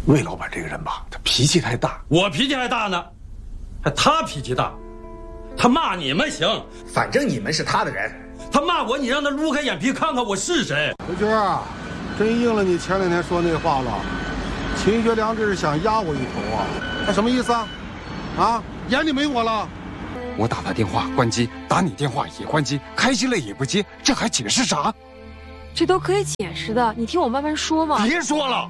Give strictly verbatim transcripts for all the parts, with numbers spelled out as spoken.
魏老板这个人吧，他脾气太大。 我脾气还大呢，还他脾气大。他骂你们行， 反正你们是他的人。 他骂我，你让他撸开眼皮看看我是谁。 刘军啊，真应了你前两天说那话了。秦学良这是想压我一头啊？他什么意思啊？啊，眼里没我了？ 我打他电话关机，打你电话也关机，开心了也不接，这还解释啥？ 这都可以解释的，你听我慢慢说嘛。 别说了。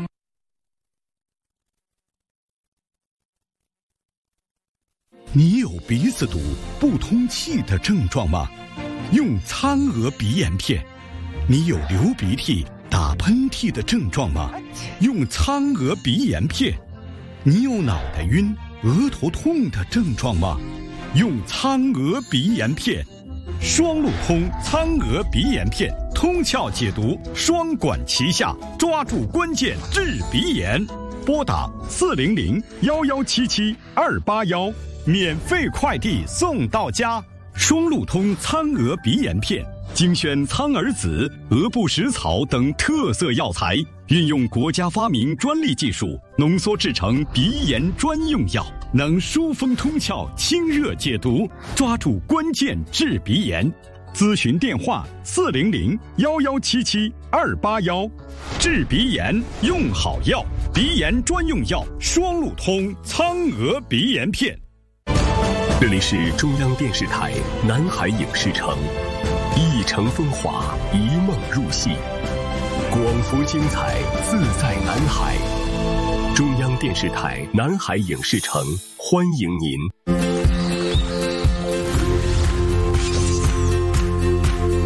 你有鼻子堵、不通气的症状吗？用苍娥鼻炎片。你有流鼻涕、打喷嚏的症状吗？用苍娥鼻炎片。你有脑袋晕、额头痛的症状吗？用苍娥鼻炎片。双路通苍娥鼻炎片，通窍解毒，双管齐下，抓住关键治鼻炎。拨打四零零幺幺七七二八幺，免费快递送到家。双路通苍娥鼻炎片，精选苍耳子、鹅不食草等特色药材，运用国家发明专利技术，浓缩制成鼻炎专用药，能疏风通窍、清热解毒，抓住关键治鼻炎。咨询电话：四零零幺幺七七二八幺。治鼻炎用好药，鼻炎专用药双路通苍娥鼻炎片。 这里是中央电视台南海影视城，一城风华，一梦入戏，广福精彩，自在南海。中央电视台南海影视城欢迎您。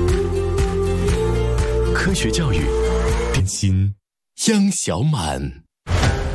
科学教育，更新央小满。